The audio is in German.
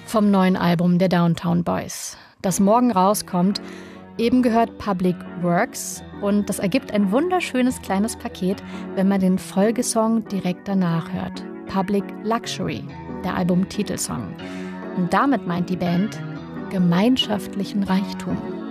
vom neuen Album der Downtown Boys, das morgen rauskommt. Eben gehört Public Works und das ergibt ein wunderschönes kleines Paket, wenn man den Folgesong direkt danach hört. Public Luxury, der Albumtitelsong. Und damit meint die Band gemeinschaftlichen Reichtum.